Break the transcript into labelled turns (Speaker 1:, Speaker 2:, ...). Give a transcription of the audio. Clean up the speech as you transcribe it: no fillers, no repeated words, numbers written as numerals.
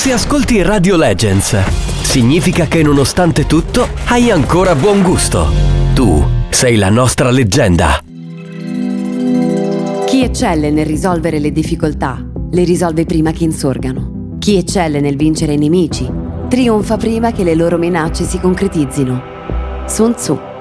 Speaker 1: Se ascolti Radio Legends, significa che nonostante tutto hai ancora buon gusto. Tu sei la nostra leggenda.
Speaker 2: Chi eccelle nel risolvere le difficoltà, le risolve prima che insorgano. Chi eccelle nel vincere i nemici, trionfa prima che le loro minacce si concretizzino. Sun Tzu.